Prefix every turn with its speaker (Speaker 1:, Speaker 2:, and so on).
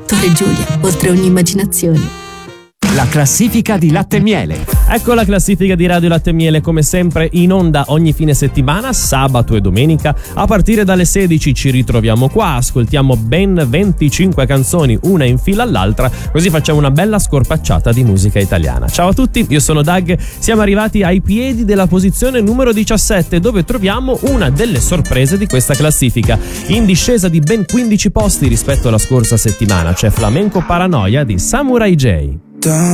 Speaker 1: Torre Giulia, oltre ogni immaginazione.
Speaker 2: La classifica di Latte e Miele.
Speaker 3: Ecco la classifica di Radio Latte e Miele, come sempre in onda ogni fine settimana, sabato e domenica. A partire dalle 16 ci ritroviamo qua, ascoltiamo ben 25 canzoni, una in fila all'altra, così facciamo una bella scorpacciata di musica italiana. Ciao a tutti, io sono Doug, siamo arrivati ai piedi della posizione numero 17, dove troviamo una delle sorprese di questa classifica. In discesa di ben 15 posti rispetto alla scorsa settimana c'è Flamenco Paranoia di Samurai J.